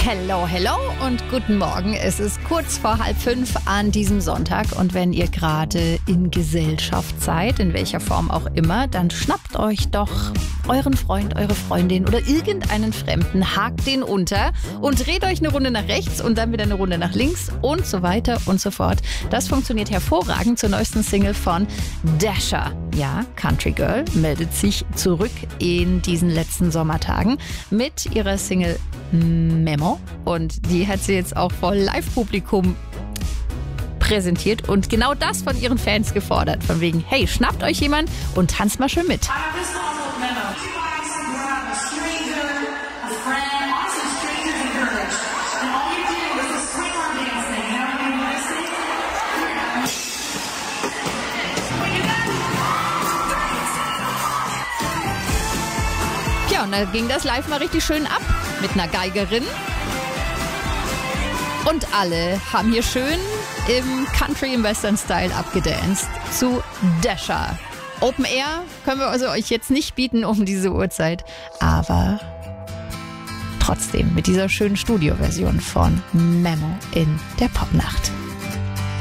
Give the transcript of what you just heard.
Hello, hello und guten Morgen. Es ist kurz vor 4:30 an diesem Sonntag und wenn ihr gerade in Gesellschaft seid, in welcher Form auch immer, dann schnappt euch doch euren Freund, eure Freundin oder irgendeinen Fremden, hakt den unter und dreht euch eine Runde nach rechts und dann wieder eine Runde nach links und so weiter und so fort. Das funktioniert hervorragend zur neuesten Single von Dasha. Ja, Country Girl meldet sich zurück in diesen letzten Sommertagen mit ihrer Single Memo und die hat sie jetzt auch vor Live-Publikum präsentiert und genau das von ihren Fans gefordert. Von wegen, hey, schnappt euch jemand und tanzt mal schön mit. Ja, und da ging das live mal richtig schön ab mit einer Geigerin. Und alle haben hier schön im Country, im Western-Style abgedanced zu Dasha. Open Air können wir also euch jetzt nicht bieten um diese Uhrzeit, aber trotzdem mit dieser schönen Studioversion von Memo in der Popnacht.